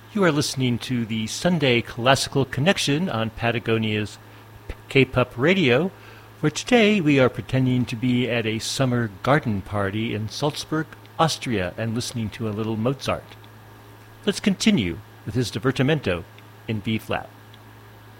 You are listening to the Sunday Classical Connection on Patagonia's K-Pup Radio, where today we are pretending to be at a summer garden party in Salzburg, Austria, and listening to a little Mozart. Let's continue with his Divertimento in B-flat.